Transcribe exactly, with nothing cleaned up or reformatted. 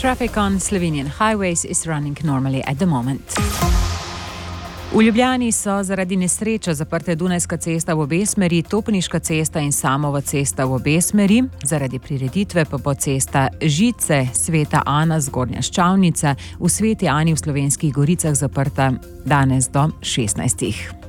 Traffic on Slovenian highways is running normally at the moment. V Ljubljani so zaradi nesreče zaprte Dunajska cesta v obe smeri, Topniška cesta in Samova cesta v obe smeri. Zaradi prireditve pa bo cesta Žice Sveta Ana Zgornja Ščavnica v Sveti Ani v Slovenskih Goricah zaprta danes do šestnajstih.